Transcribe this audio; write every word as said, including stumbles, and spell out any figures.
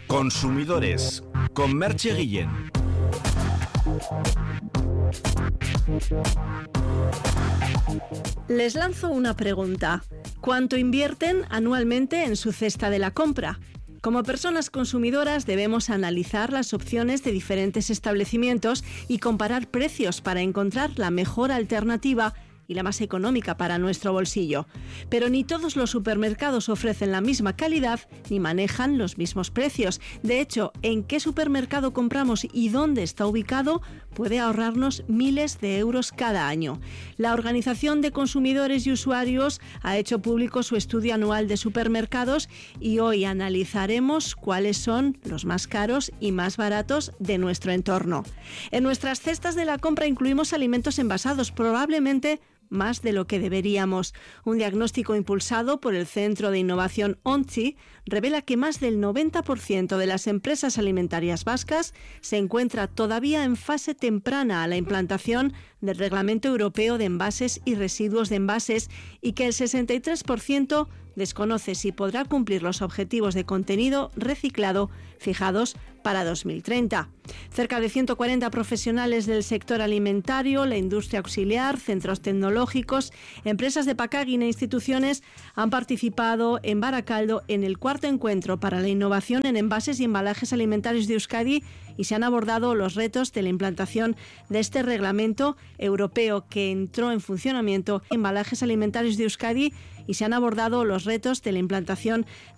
Consumidores, con Merche Guillén. Les lanzo una pregunta. ¿Cuánto invierten anualmente en su cesta de la compra? Como personas consumidoras debemos analizar las opciones de diferentes establecimientos y comparar precios para encontrar la mejor alternativa y la más económica para nuestro bolsillo. Pero ni todos los supermercados ofrecen la misma calidad ni manejan los mismos precios. De hecho, en qué supermercado compramos y dónde está ubicado puede ahorrarnos miles de euros cada año. La Organización de Consumidores y Usuarios ha hecho público su estudio anual de supermercados y hoy analizaremos cuáles son los más caros y más baratos de nuestro entorno. En nuestras cestas de la compra incluimos alimentos envasados, probablemente más de lo que deberíamos. Un diagnóstico impulsado por el Centro de Innovación ONCHI revela que más del noventa por ciento de las empresas alimentarias vascas se encuentra todavía en fase temprana a la implantación del Reglamento Europeo de Envases y Residuos de Envases y que el sesenta y tres por ciento desconoce si podrá cumplir los objetivos de contenido reciclado fijados para dos mil treinta. Cerca de ciento cuarenta profesionales del sector alimentario, la industria auxiliar, centros tecnológicos, empresas de packaging e instituciones han participado en Baracaldo en el cuarto encuentro para la innovación en envases y embalajes alimentarios de Euskadi y se han abordado los retos de la implantación de este reglamento europeo que entró en funcionamiento en embalajes alimentarios de Euskadi y se han abordado los retos de la implantación